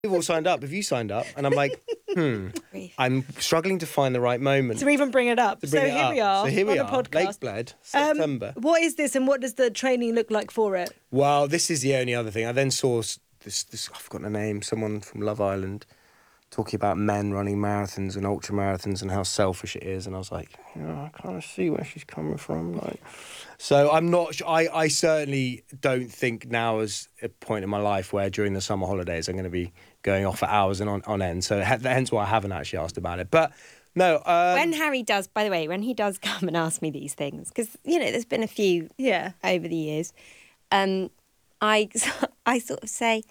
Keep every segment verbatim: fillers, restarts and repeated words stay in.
We've all signed up. Have you signed up? And I'm like, hmm, I'm struggling to find the right moment to even bring it up. to bring so it here up. we are So here we on are, a podcast. Lake Bled, September. Um, what is this, and what does the training look like for it? Well, this is the only other thing. I then saw s- this, this I've forgotten the name, someone from Love Island talking about men running marathons and ultra marathons and how selfish it is, and I was like, you know, I kind of see where she's coming from. Like, so I'm not. su- I I certainly don't think now is a point in my life where during the summer holidays I'm going to be going off for hours and on on end. So he- hence why I haven't actually asked about it. But no, um, When Harry does, by the way, when he does come and ask me these things, because, you know, there's been a few Yeah. over the years, um, I, I sort of say,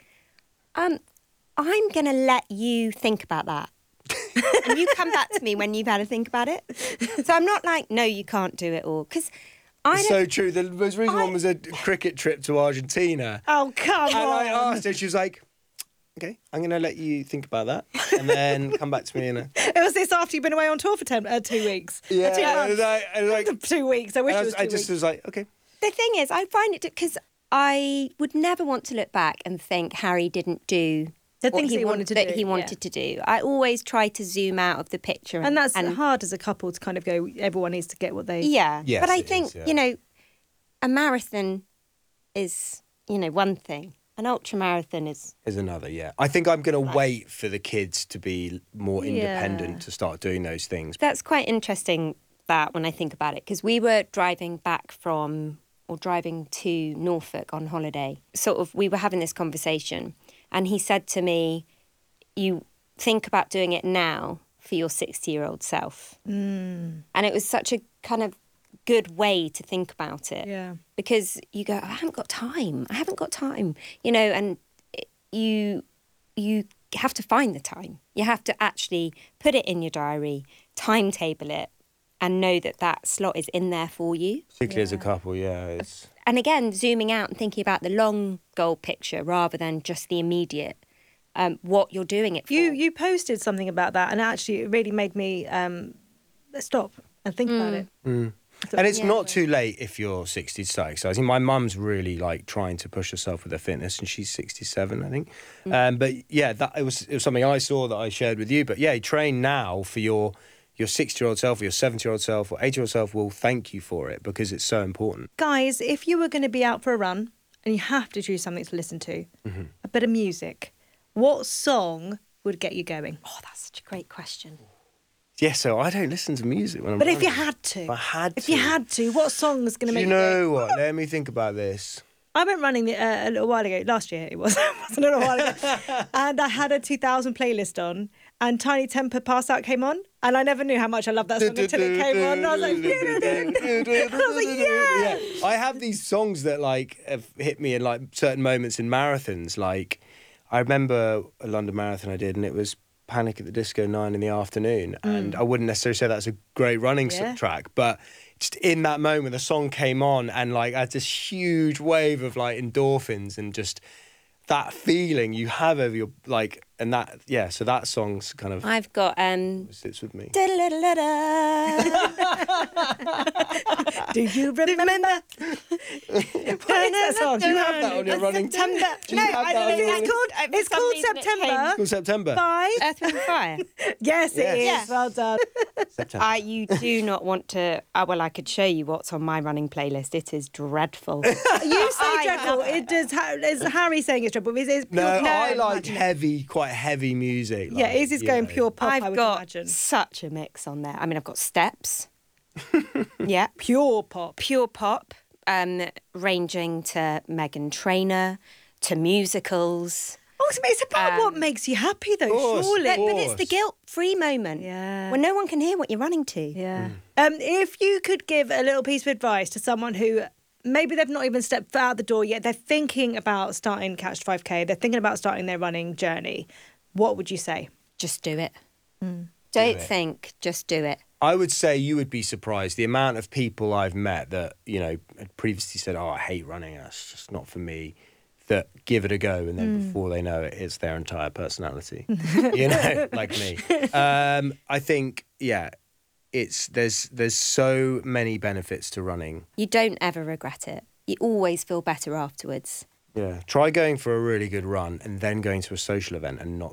um, I'm going to let you think about that. And you come back to me when you've had to think about it. So I'm not like, no, you can't do it all. Because I it's don't... so true. The most recent I- one was a cricket trip to Argentina. Oh, come And I on. asked her, she was like, okay, I'm going to let you think about that and then come back to me in a... It was this after you've been away on tour for ten, uh, two weeks. Yeah, Uh, two and months. I, and like, two weeks. I wish and I, it was, was two I just weeks. was like, okay. The thing is, I find it... Because I would never want to look back and think Harry didn't do... The what things he he want- wanted to that do, he wanted yeah. to do. I always try to zoom out of the picture. And, And that's hard as a couple to kind of go, everyone needs to get what they... Yeah. Yes, but I it think, is, yeah. you know, a marathon is, you know, one thing. An ultra marathon is... Is another, yeah. I think I'm going to wait for the kids to be more independent Yeah. to start doing those things. That's quite interesting, that, when I think about it, because we were driving back from, or driving to Norfolk on holiday. Sort of, we were having this conversation, and he said to me, you think about doing it now for your sixty-year-old self. Mm. And it was such a kind of good way to think about it. Yeah. Because you go, I haven't got time. I haven't got time. You know, and it- you you have to find the time. You have to actually put it in your diary, timetable it, and know that that slot is in there for you. Particularly as a couple, yeah. It's... And again, zooming out and thinking about the long goal picture rather than just the immediate, um, what you're doing it for. You you posted something about that, and actually it really made me um, stop and think about it. And it's Yeah. not too late if you're sixty to start exercising. My mum's really like trying to push herself with her fitness, and she's sixty-seven, I think. Um, but yeah, that it was it was something I saw that I shared with you. But yeah, train now for your your sixty-year-old self, or your seventy-year-old self, or eighty-year-old self will thank you for it because it's so important. Guys, if you were going to be out for a run and you have to choose something to listen to, a bit of music, what song would get you going? Oh, that's such a great question. Yeah, so I don't listen to music when I'm But if you running. had to, If I had if to. you had to, what song is going to Do make you you go? know what? Let me think about this. I went running the, uh, a little while ago. Last year it was. It was a little while ago. And I had a two thousand playlist on, and Tiny Temper Pass Out came on, and I never knew how much I loved that song until it came on. And I was like, I was like, yeah. Yeah. I have these songs that like have hit me in like certain moments in marathons. Like I remember a London marathon I did, and it was Panic at the Disco nine in the afternoon, and I wouldn't necessarily say that's a great running s- Yeah. track, but just in that moment the song came on, and like I had this huge wave of like endorphins and just that feeling you have over your like, and that yeah so that song's kind of I've got... um. sits with me. Da-da-da-da-da. Do you remember? What is that song? Do you have that on your running? September. Do you No, have I that on don't your know. running- It's called, Uh, for it's some called reason it September Called September. by... Earth, Wind and Fire. Yes, it Yes. is. Yeah. Well done. September. Uh, you do not want to... Uh, well, I could show you what's on my running playlist. It is dreadful. You say I dreadful. love It does. Ha- is Harry saying it's dreadful? Is it pure No, pop? I like heavy, quite heavy music. Yeah, like, is this you going know. pure pop? I I've would got imagine such a mix on there. I mean, I've got steps. Yeah. pure pop. Pure pop, um, ranging to Meghan Trainor, to musicals. Ultimately, it's about what makes you happy, though. course, Surely. But, but it's course. the guilt-free moment. Yeah. When no one can hear what you're running to. Yeah. Um, if you could give a little piece of advice to someone who maybe they've not even stepped out the door yet, they're thinking about starting Catch five K, they're thinking about starting their running journey, what would you say? Just do it. Don't Do it. think, just do it. I would say you would be surprised the amount of people I've met that, you know, had previously said, oh, I hate running, that's just not for me, that give it a go, and then before they know it, it's their entire personality, you know, like me. Um, I think, yeah, it's there's there's so many benefits to running. You don't ever regret it. You always feel better afterwards. Yeah, try going for a really good run and then going to a social event and not